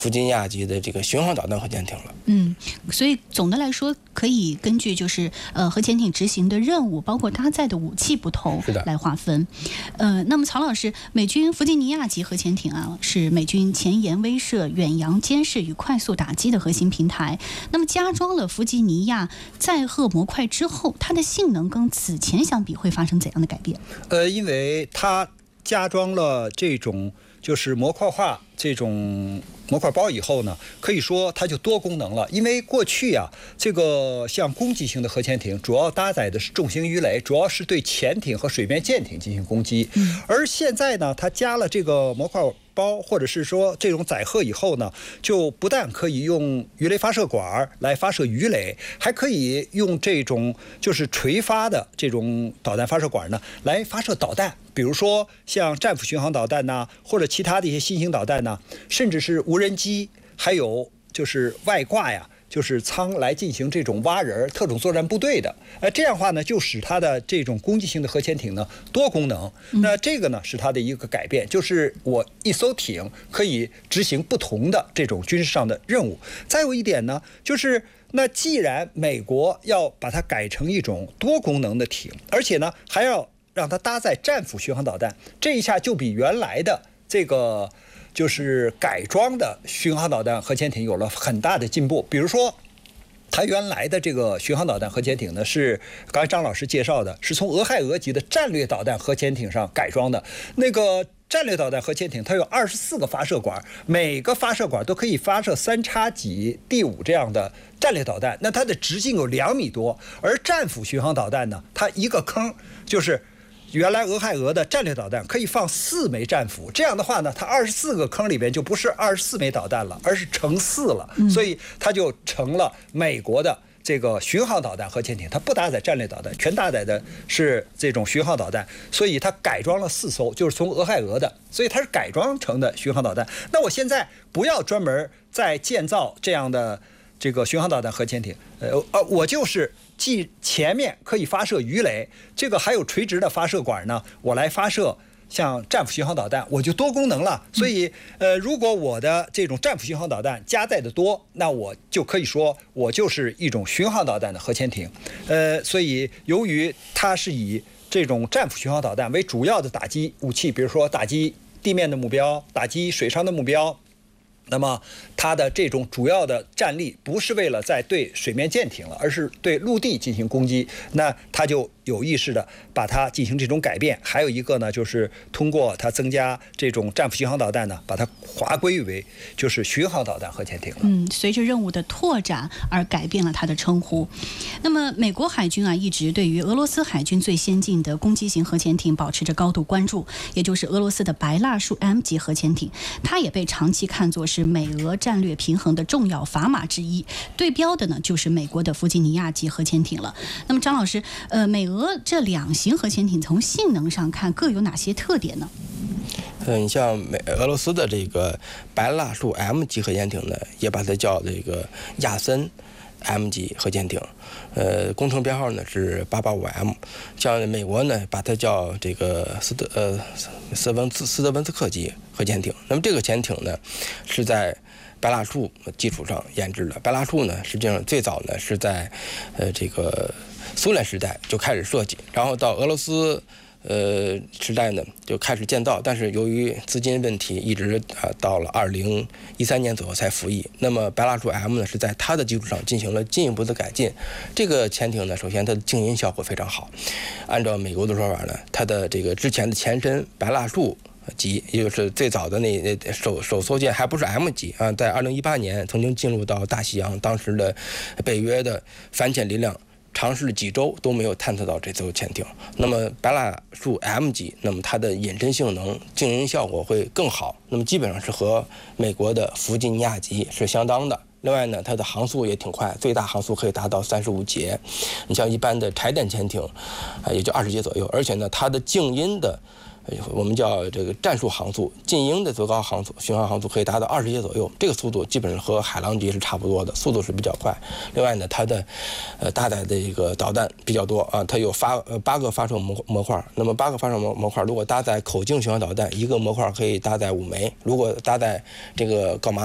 弗吉尼亚级的这个巡航导弹核潜艇了。 所以总的来说，可以根据就是核潜艇执行的任务，包括搭载的武器不同来划分。那么曹老师，美军弗吉尼亚级核潜艇啊，是美军前沿威慑、远洋监视与快速打击的核心平台。那么加装了弗吉尼亚载荷模块之后，它的性能跟此前相比会发生怎样的改变？ 因为它加装了这种就是模块化这种模块包以后呢，可以说它就多功能了。因为过去啊，这个像攻击型的核潜艇主要搭载的是重型鱼雷，主要是对潜艇和水面舰艇进行攻击。而现在呢，它加了这个模块包或者是说这种载荷以后呢，就不但可以用鱼雷发射管来发射鱼雷，还可以用这种就是垂发的这种导弹发射管呢来发射导弹，比如说像战斧巡航导弹呐，或者其他的一些新型导弹呐，甚至是无人机，还有就是外挂呀，就是舱来进行这种挖人特种作战部队的。这样的话呢，就使它的这种攻击性的核潜艇呢多功能。那这个呢是它的一个改变，就是我一艘艇可以执行不同的这种军事上的任务。再有一点呢，就是那既然美国要把它改成一种多功能的艇，而且呢还要让它搭载战斧巡航导弹，这一下就比原来的这个就是改装的巡航导弹核潜艇有了很大的进步。比如说它原来的这个巡航导弹核潜艇呢，是刚才张老师介绍的，是从俄亥俄级的战略导弹核潜艇上改装的。那个战略导弹核潜艇它有24个发射管，每个发射管都可以发射3x几D5这样的战略导弹，那它的直径有2米多。而战斧巡航导弹呢，它一个坑就是原来俄亥俄的战略导弹可以放4枚战斧，这样的话呢，它24个坑里边就不是24枚导弹了，而是乘4了，所以它就成了美国的这个巡航导弹核潜艇，它不搭载战略导弹，全搭载的是这种巡航导弹，所以它改装了4艘，就是从俄亥俄的，所以它是改装成的巡航导弹。那我现在不要专门再建造这样的这个巡航导弹核潜艇，我就是既前面可以发射鱼雷，这个还有垂直的发射管呢，我来发射像战斧巡航导弹，我就多功能了。所以如果我的这种战斧巡航导弹加载的多，那我就可以说我就是一种巡航导弹的核潜艇。所以由于它是以这种战斧巡航导弹为主要的打击武器，比如说打击地面的目标，打击水上的目标，那么它的这种主要的战力不是为了在对水面舰艇了，而是对陆地进行攻击，那它就有意识的把它进行这种改变。还有一个呢，就是通过它增加这种战斧巡航导弹呢，把它划归为就是巡航导弹核潜艇了。 随着任务的拓展而改变了它的称呼。那么美国海军啊，一直对于俄罗斯海军最先进的攻击型核潜艇保持着高度关注，也就是俄罗斯的白蜡树 M 级核潜艇，它也被长期看作是美俄战略平衡的重要砝码之一。对标的呢，就是美国的弗吉尼亚级核潜艇了。那么张老师，美俄这2型核潜艇从性能上看各有哪些特点呢？ 你像俄罗斯的这个白蜡树 M 级核潜艇呢，也把它叫这个亚森 M 级核潜艇，工程编号呢是885M。像美国呢，把它叫这个斯德文斯克级核潜艇。那么这个潜艇呢，是在白蜡树基础上研制的。白蜡树呢，实际上最早呢是在这个苏联时代就开始设计，然后到俄罗斯时代呢就开始建造，但是由于资金问题，一直到了2013年左右才服役。那么白蜡树 M 呢是在它的基础上进行了进一步的改进。这个潜艇呢，首先它的静音效果非常好，按照美国的说法呢，它的这个之前的前身白蜡树级，也就是最早的那首艘舰还不是 M 级啊，在2018年曾经进入到大西洋，当时的北约的反潜力量尝试了几周都没有探测到这艘潜艇。那么白蜡树 M 级，那么它的隐身性能、静音效果会更好，那么基本上是和美国的弗吉尼亚级是相当的。另外呢，它的航速也挺快，最大航速可以达到35节。你像一般的柴电潜艇也就20节左右。而且呢，它的静音的我们叫这个战术航速，静音的最高航速巡航航速可以达到20节左右，这个速度基本上和海狼级是差不多的，速度是比较快。另外呢，它的搭载的这个导弹比较多啊，它有8个发射模块。那么8个发射模块，如果搭载口径巡航导弹，一个模块可以搭载5枚；如果搭载这个锆麻